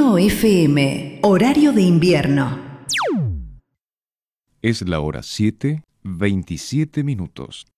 Neo FM, horario de invierno. Es la hora 7:27.